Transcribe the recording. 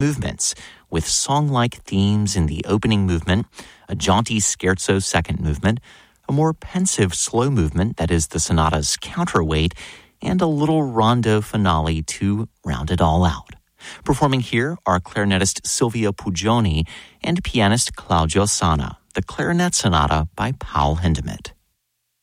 movements, with song-like themes in the opening movement, a jaunty scherzo second movement, a more pensive slow movement that is the sonata's counterweight, and a little rondo finale to round it all out. Performing here are clarinetist Silvia Pugioni and pianist Claudio Sanna, the Clarinet Sonata by Paul Hindemith.